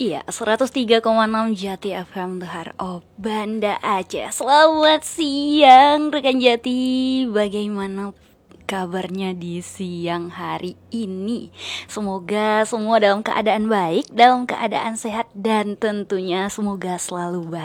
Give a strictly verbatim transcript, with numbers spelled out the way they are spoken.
Iya, seratus tiga koma enam Jati F M Dhar Oh Banda Aceh. Selamat siang rekan Jati. Bagaimana kabarnya di siang hari ini? Semoga semua dalam keadaan baik, dalam keadaan sehat, dan tentunya semoga selalu baik.